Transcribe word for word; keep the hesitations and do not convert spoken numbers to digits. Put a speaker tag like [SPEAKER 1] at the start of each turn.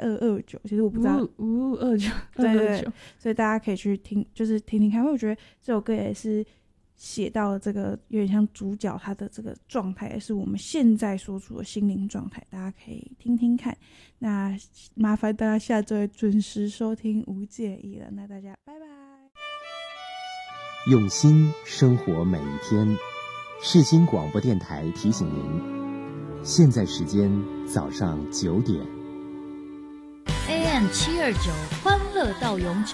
[SPEAKER 1] 二二九，其实我不知道
[SPEAKER 2] 五五二九，
[SPEAKER 1] 对对对，所以大家可以去听，就是听听看，因为我觉得这首歌也是写到了这个有点像主角他的这个状态，也是我们现在所处的心灵状态，大家可以听听看。那麻烦大家下周也准时收听无介意了，那大家拜拜。
[SPEAKER 3] 用心生活每一天，世新广播电台提醒您，现在时间早上九点。
[SPEAKER 4] A M 七二九，欢乐到永久。